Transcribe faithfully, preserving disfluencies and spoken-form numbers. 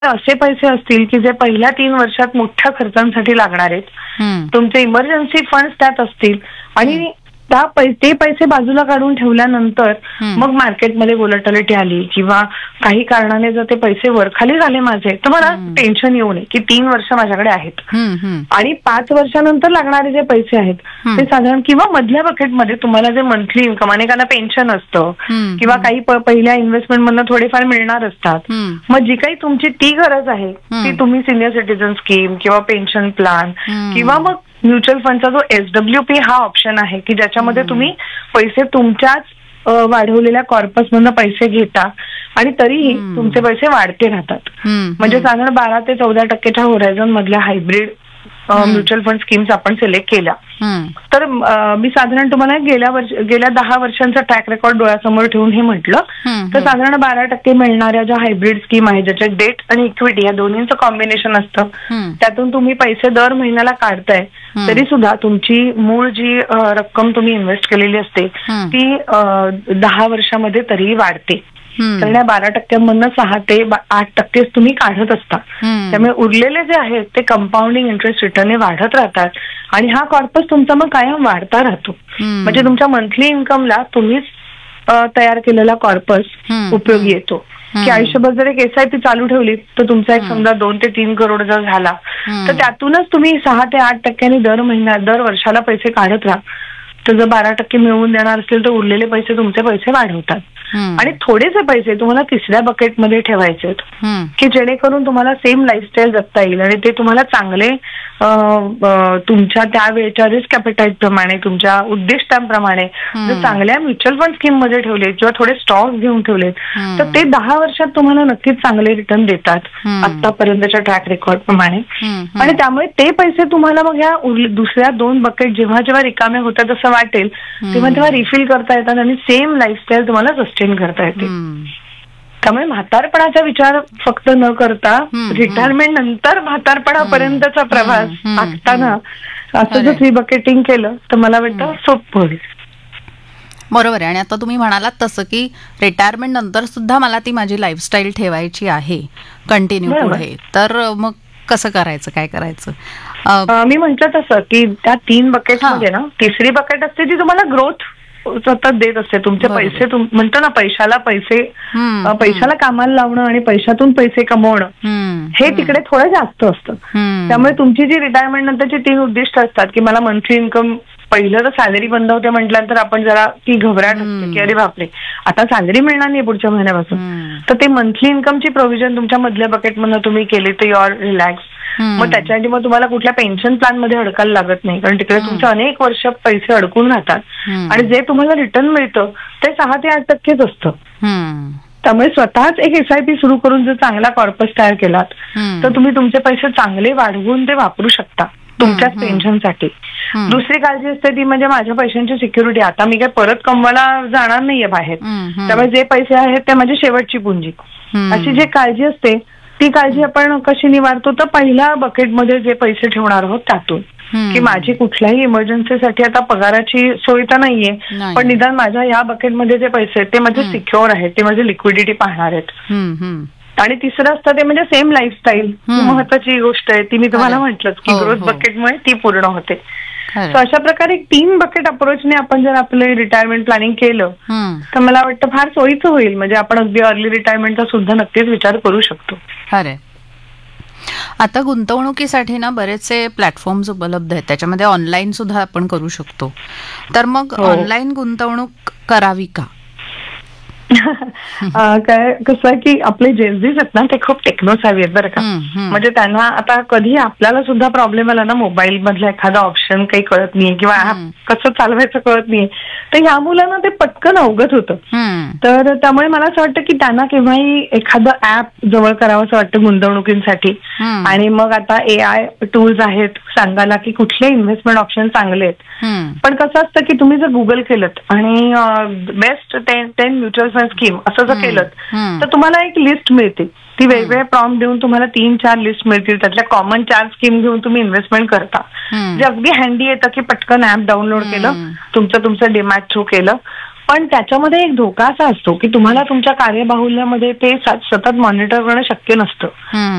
असे पैसे असतील की जे पहिल्या तीन वर्षात मोठ्या खर्चांसाठी लागणार आहेत, हम्म. तुमचे इमर्जन्सी फंड्स त्यात असतील आणि त्या पै- ते पैसे बाजूला काढून ठेवल्यानंतर हम्म. मग मार्केटमध्ये व्होलॅटिलिटी आली किंवा काही कारणाने जर ते पैसे वरखाली झाले माझे, तर मला हम्म. टेन्शन येऊ नये की तीन वर्ष माझ्याकडे आहेत हम्म, हम्म. आणि पाच वर्षानंतर लागणारे जे पैसे आहेत हम्म. ते साधारण किंवा मधल्या बकेटमध्ये तुम्हाला जे मंथली इन्कम, अनेकांना पेन्शन असतं हम्म. किंवा काही प- पहिल्या इन्व्हेस्टमेंट मधनं थोडेफार मिळणार असतात. हम्म. मग जी काही तुमची ती गरज आहे हम्म. ती तुम्ही सिनियर सिटीजन स्कीम किंवा पेन्शन प्लॅन हम्म. किंवा मग म्युच्युअल फंडचा जो एसडब्ल्यू पी हा ऑप्शन आहे की ज्याच्यामध्ये तुम्ही पैसे तुमच्याच अ, वाढवलेल्या कॉर्पस मधनं पैसे घेता आणि तरीही हम्म. तुमचे पैसे वाढते राहतात. हम्म. म्हणजे साधारण बारा ते चौदा टक्केच्या होरायझन मधल्या हायब्रिड हम्म. म्युच्युअल फंड स्कीम्स आपण सिलेक्ट केल्या. हम्म. तर अ, मी साधारण तुम्हाला गेल्या वर्ष गेल्या दहा वर्षांचा ट्रॅक रेकॉर्ड डोळ्यासमोर ठेवून हे म्हटलं हम्म. तर साधारण बारा टक्के मिळणाऱ्या ज्या हायब्रिड स्कीम आहे ज्याच्यात डेट आणि इक्विटी या दोन्हींचं कॉम्बिनेशन असतं, हम्म. त्यातून तुम्ही पैसे दर महिन्याला काढताय हम्म. तरी सुद्धा तुमची मूळ जी अ, रक्कम तुम्ही इन्व्हेस्ट केलेली असते हम्म. ती अ, दहा वर्षामध्ये तरीही वाढते. हम्म. तर त्या बारा टक्क्यांमधनं सहा ते बा- आठ टक्केच तुम्ही काढत असता. हम्म. त्यामुळे उरलेले जे आहेत ते कंपाऊंडिंग इंटरेस्ट रिटर्न वाढत राहतात आणि हा कॉर्पस तुमचा मग कायम वाढता राहतो. हम्म. म्हणजे तुमच्या मंथली इन्कमला तुम्हीच अ, तयार केलेला कॉर्पस हम्म. उपयोगी येतो. हम्म. की आयुष्यभर जर एक एसआयपी चालू ठेवली तर तुमचा एक हम्म. समजा दोन ते तीन करोड जर झाला हम्म. तर त्यातूनच तुम्ही सहा ते आठ टक्क्यांनी दर महिन्यात दर वर्षाला पैसे काढत राहा. तर जर बारा टक्के मिळवून देणार असतील तर उरलेले पैसे तुमचे पैसे वाढवतात. हम्म. आणि थोडेसे पैसे तुम्हाला तिसऱ्या बकेटमध्ये ठेवायचे आहेत हम्म. की जेणेकरून तुम्हाला सेम लाईफस्टाईल जगता येईल आणि ते तुम्हाला चांगले अ, अ, तुमच्या त्यावेळेच्या रिस्क ॲपेटाईट प्रमाणे तुमच्या उद्दिष्टांप्रमाणे हम्म. जर चांगल्या म्युच्युअल फंड स्कीम मध्ये ठेवले किंवा थोडे स्टॉक घेऊन ठेवलेत हम्म. तर ते दहा वर्षात तुम्हाला नक्कीच चांगले रिटर्न देतात हम्म. आतापर्यंतच्या ट्रॅक रेकॉर्ड प्रमाणे. हम्म. हम्म. आणि त्यामुळे ते पैसे तुम्हाला मग ह्या उरले- दुसऱ्या दोन बकेट जेव्हा जेव्हा रिकाम्या होतात असं वाटेल तेव्हा तेव्हा रिफिल करता येतात आणि सेम लाईफस्टाईल तुम्हाला सस्टेन करता येते. हम्म. त्यामुळे म्हातारपणाचा विचार फक्त न करता हम्म. रिटायरमेंट नंतर म्हातारपणापर्यंतचा प्रवास हम्म. आखताना असं जर खरंय. थ्री बकेटिंग केलं तर मला वाटतं सोपं होईल. बरोबर आहे. आणि आता तुम्ही म्हणालात तसं की रिटायरमेंट नंतर सुद्धा मला ती माझी लाईफस्टाईल ठेवायची आहे कंटिन्यू बरोबर. पुढे, तर मग कसं करायचं, काय करायचं? अ, अं, मी म्हटलं तसं की त्या तीन बकेट मध्ये ना तिसरी बकेट असते ती तुम्हाला ग्रोथ सतत देत असते. तुमचे बरोबर. पैसे तुम- म्हणतो ना पैशाला पैसे हम्म. अं, पैशाला कामाला लावणं आणि पैशातून पैसे कमवणं हम्म. हे तिकडे थोडं जास्त असतं. हम्म. त्यामुळे तुमची जी रिटायरमेंट नंतरची तीन उद्दिष्ट असतात की मला मंथली इन्कम, पहिलं तर सॅलरी बंद होते म्हटल्यानंतर आपण जरा ती घबराट असते की अरे बापरे आता सॅलरी मिळणार नाही पुढच्या महिन्यापासून. हम्म. तर ते मंथली इन्कमची प्रोव्हिजन तुमच्या मधल्या बकेटमधनं तुम्ही केली तर युअर रिलॅक्स. हम्म. मग त्याच्यासाठी मग तुम्हाला कुठल्या पेन्शन प्लॅन मध्ये अडकायला लागत नाही कारण तिकडे तुमचे अनेक वर्ष पैसे अडकून राहतात हम्म. आणि जे तुम्हाला रिटर्न मिळतं ते सहा ते आठ टक्केच असतं. हम्म. त्यामुळे स्वतःच एक एसआयपी सुरू करून जर चांगला कॉर्पस तयार केलात हम्म. तर तुम्ही तुमचे पैसे चांगले वाढवून ते वापरू शकता तुमच्याच हम्म. पेन्शनसाठी. हम्म. दुसरी काळजी असते ती म्हणजे माझ्या पैशांची सिक्युरिटी. आता मी काय परत कमवायला जाणार नाहीये बाहेर, हम्म. हम्म. त्यामुळे जे पैसे आहेत ते माझी शेवटची पुंजी. हम्म. अशी जी काळजी असते ती काळजी आपण कशी निवारतो तर पहिल्या बकेटमध्ये जे पैसे ठेवणार आहोत त्यातून हम्म. की माझी कुठल्याही इमर्जन्सीसाठी आता पगाराची सोय तर नाहीये नाही. पण निदान माझ्या या बकेटमध्ये जे पैसे आहेत ते माझे हम्म. सिक्युअर आहेत, ते माझे लिक्विडिटी पाहणार आहेत. हम्म. हम्म. आणि तिसरं असतं ते म्हणजे सेम लाईफस्टाईल. हम्म. महत्वाची गोष्ट आहे ती मी तुम्हाला खरं. म्हटलंच की हो, ग्रोथ हो. बकेटमुळे ती पूर्ण होते. खरं. सो अशा प्रकारे एक तीन बकेट अप्रोचने आपण जर आपलं रिटायरमेंट प्लॅनिंग केलं हम्म. तर मला वाटतं फार सोयीचं होईल. म्हणजे आपण अगदी अर्ली रिटायरमेंटचा सुद्धा नक्कीच विचार करू शकतो. खरंय. आता गुंतवणुकीसाठी ना बरेचसे प्लॅटफॉर्म्स उपलब्ध आहेत, त्याच्यामध्ये ऑनलाईन सुद्धा आपण करू शकतो. तर मग हो. ऑनलाईन गुंतवणूक करावी का? अं, काय कसं आहे की आपले जेन्झीज आहेत ना ते खूप टेक्नो सावी आहेत बरं का. हम्म, हम्म. म्हणजे त्यांना आता कधी आपल्याला सुद्धा प्रॉब्लेम आला ना मोबाईल मधला एखादा ऑप्शन काही कळत नाहीये किंवा हम्म. ऍप कसं चालवायचं कळत नाहीये तर ह्या मुलांना ते पटकन अवगत होतं. हम्म. तर त्यामुळे मला असं वाटतं की त्यांना केव्हाही एखादं ऍप जवळ करावं असं वाटतं गुंतवणुकींसाठी. हम्म. आणि मग आता ए आय टूल्स आहेत सांगायला की कुठले इन्व्हेस्टमेंट ऑप्शन चांगले आहेत. हम्म. पण कसं असतं की तुम्ही जर गुगल केलं आणि best ten ten mutual fund scheme असं जर केलं हम्म. तर तुम्हाला एक लिस्ट मिळते. ती वेगवेगळे प्रॉम्प्ट देऊन तुम्हाला तीन चार लिस्ट मिळतील. त्यातल्या कॉमन चार स्कीम घेऊन तुम्ही इन्व्हेस्टमेंट करता. हम्म. जे अगदी हँडी येतं की पटकन ऍप डाउनलोड केलं, हम्म. तुमचं तुमचं डीमॅट थ्रू केलं, पण त्याच्यामध्ये एक धोका असा असतो की तुम्हाला तुमच्या कार्यबाहुल्यामध्ये ते स- सतत मॉनिटर करणं शक्य नसतं. हम्म.